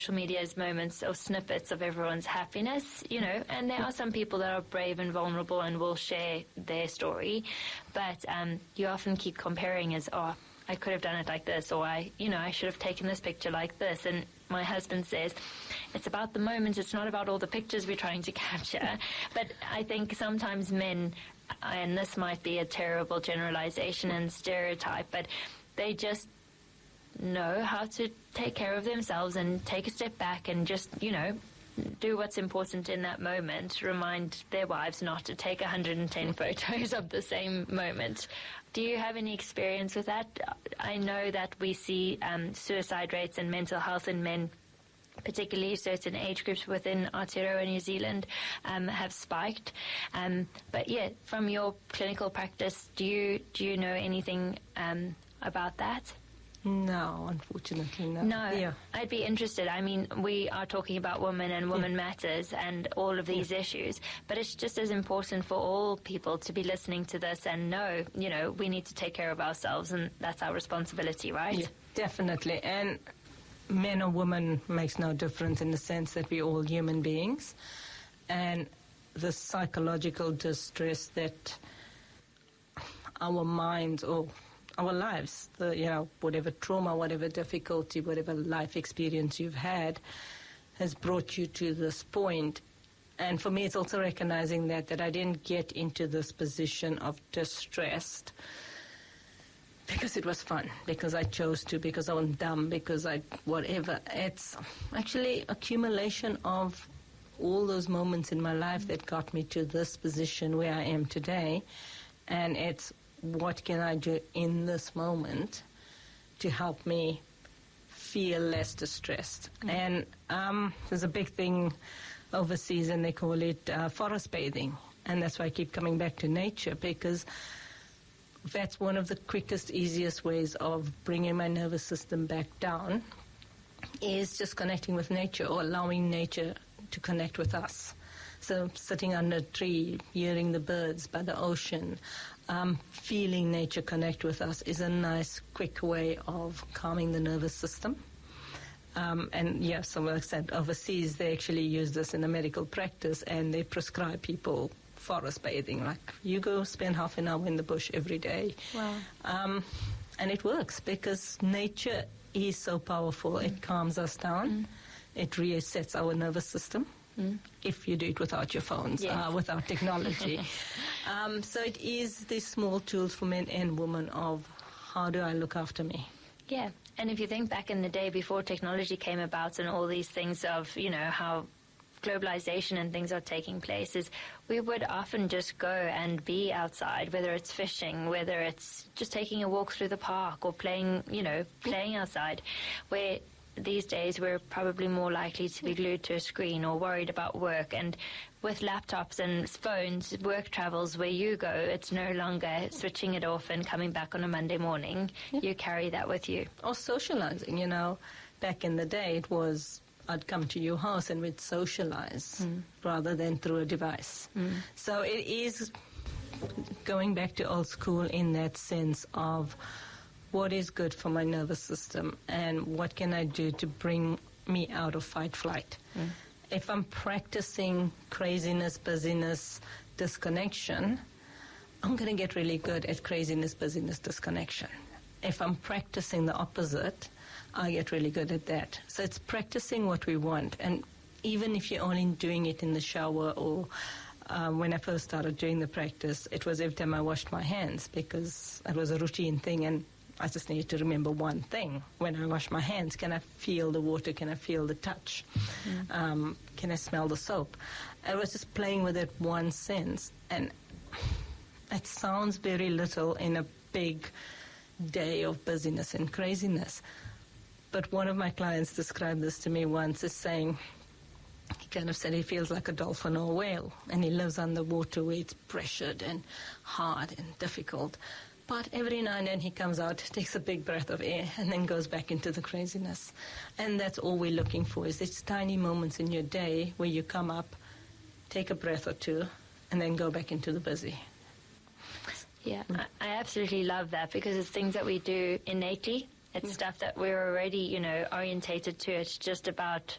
media is moments or snippets of everyone's happiness, and there are some people that are brave and vulnerable and will share their story, but you often keep comparing as, I could have done it like this, or I should have taken this picture like this. And my husband says it's about the moments, it's not about all the pictures we're trying to capture. But I think sometimes men, and this might be a terrible generalization and stereotype, but they just know how to take care of themselves and take a step back and just, do what's important in that moment, remind their wives not to take 110 photos of the same moment. Do you have any experience with that? I know that we see suicide rates and mental health in men, particularly certain age groups within Aotearoa New Zealand, have spiked. But yeah, from your clinical practice, do you know anything about that? No, unfortunately, no. No, yeah. I'd be interested. I mean, we are talking about women and women matters and all of these issues, but it's just as important for all people to be listening to this and know, we need to take care of ourselves, and that's our responsibility, right? Yeah, definitely. And men or women makes no difference in the sense that we're all human beings, and the psychological distress that our minds or our lives, whatever trauma, whatever difficulty, whatever life experience you've had has brought you to this point. And for me, it's also recognizing that I didn't get into this position of distressed because it was fun, because I chose to, because I was dumb, because whatever. It's actually accumulation of all those moments in my life that got me to this position where I am today. And it's, what can I do in this moment to help me feel less distressed? And there's a big thing overseas, and they call it forest bathing. And that's why I keep coming back to nature, because that's one of the quickest, easiest ways of bringing my nervous system back down, is just connecting with nature, or allowing nature to connect with us. So sitting under a tree, hearing the birds by the ocean, feeling nature connect with us is a nice, quick way of calming the nervous system. And yeah, so like I said, overseas they actually use this in a medical practice, and they prescribe people forest bathing. Like, you go spend half an hour in the bush every day. Wow. And it works because nature is so powerful. It calms us down. It resets our nervous system. If you do it without your phones, without technology. So it is these small tools for men and women of how do I look after me. Yeah, and if you think back in the day before technology came about and all these things of, how globalization and things are taking place, is we would often just go and be outside, whether it's fishing, whether it's just taking a walk through the park or playing outside, where these days we're probably more likely to be glued to a screen or worried about work. And with laptops and phones, work travels where you go. It's no longer switching it off and coming back on a Monday morning. You carry that with you. Or socializing, back in the day it was I'd come to your house and we'd socialize rather than through a device. So it is going back to old school in that sense of what is good for my nervous system and what can I do to bring me out of fight-flight. If I'm practicing craziness, busyness, disconnection, I'm going to get really good at craziness, busyness, disconnection. If I'm practicing the opposite, I get really good at that. So it's practicing what we want. And even if you're only doing it in the shower or when I first started doing the practice, it was every time I washed my hands because it was a routine thing, and I just needed to remember one thing. When I wash my hands, can I feel the water? Can I feel the touch? Can I smell the soap? I was just playing with it one sense. And it sounds very little in a big day of busyness and craziness. But one of my clients described this to me once as saying, he kind of said he feels like a dolphin or a whale, and he lives underwater where it's pressured and hard and difficult. But every now and then he comes out, takes a big breath of air, and then goes back into the craziness. And that's all we're looking for, is these tiny moments in your day where you come up, take a breath or two, and then go back into the busy. Yeah, I absolutely love that, because it's things that we do innately. It's stuff that we're already, orientated to. It's just about